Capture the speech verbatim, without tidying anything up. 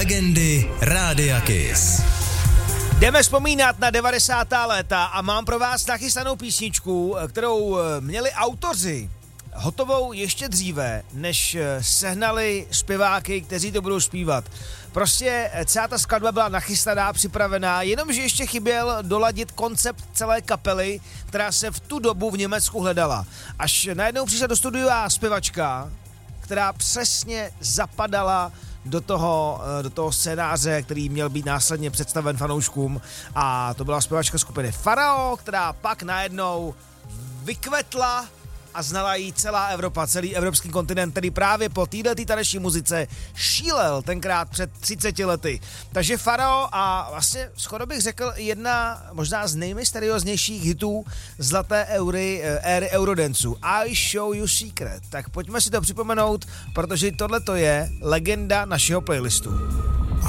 Legendy Rádia Kiss. Jdeme vzpomínat na devadesátá léta a mám pro vás nachystanou písničku, kterou měli autoři hotovou ještě dříve, než sehnali zpěváky, kteří to budou zpívat. Prostě celá ta skladba byla nachystaná, připravená, jenomže ještě chyběl doladit koncept celé kapely, která se v tu dobu v Německu hledala. Až najednou přišla do studia zpěvačka, která přesně zapadala do toho, do toho scénáře, který měl být následně představen fanouškům, a to byla zpěvačka skupiny Pharao, která pak najednou vykvetla a znala jí celá Evropa, celý evropský kontinent, který právě po této taneční muzice šílel tenkrát před třiceti lety. Takže Pharao a vlastně skoro bych řekl jedna možná z nejmysterióznějších hitů zlaté eury, éry Eurodancu. I Show You Secret. Tak pojďme si to připomenout, protože tohle to je legenda našeho playlistu.